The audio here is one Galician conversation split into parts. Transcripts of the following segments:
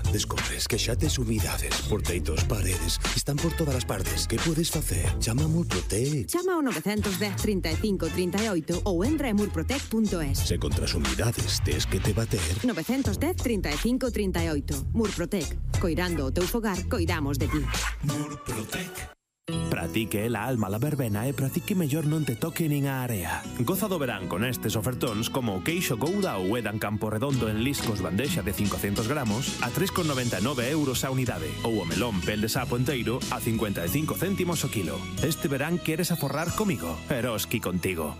Descobres que xa tes humidades por teitos, paredes, están por todas as partes. Que podes facer? Chama a Murprotec. Chama ao 910 35 38 ou entra en murprotec.es. Se contra as humidades tes que te bater. 910 35 38. Murprotec. Coirando o teu fogar, coidamos de ti. Murprotec. Para ti que é la alma la verbena e para ti que mellor non te toque nin a area. Goza do verán con estes ofertóns como o queixo Gouda ou Edam Campo Redondo en liscos bandexa de 500 gramos a 3,99 euros a unidade ou o melón pel de sapo enteiro a 55 céntimos o kilo. Este verán queres aforrar comigo? Eroski contigo.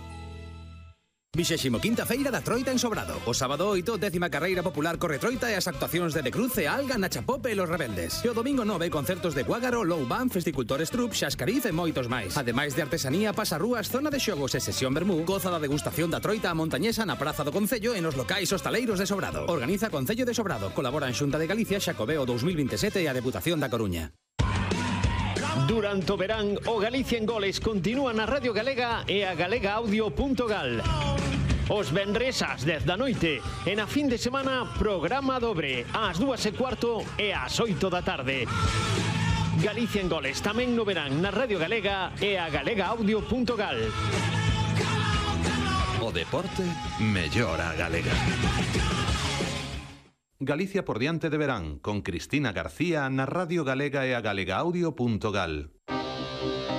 25ª Feira da Troita en Sobrado. O sábado 8, 10ª Carreira Popular corre Troita e as actuacións de Cruce, Alga, Nacha Pope e Los Rebeldes. E o domingo 9, concertos de Cuágaro, Low Band, Festicultores Trup, Xascariz e moitos máis. Ademais de artesanía, pasarrúas, zona de xogos e sesión vermú, goza da degustación da Troita a montañesa na Praza do Concello e nos locais hostaleiros de Sobrado. Organiza Concello de Sobrado. Colaboran Xunta de Galicia, Xacobeo 2027 e a Deputación da Coruña. Durante o verán, o Galicia en Goles continúa na Radio Galega e a galegaaudio.gal. Os venres ás 10 da noite e na fin de semana programa dobre ás 2:15 e ás 8 da tarde. Galicia en Goles tamén no verán na Radio Galega e a galegaaudio.gal. O deporte mellora a galega. Galicia por diante de verán con Cristina García na Radio Galega e a galegaaudio.gal.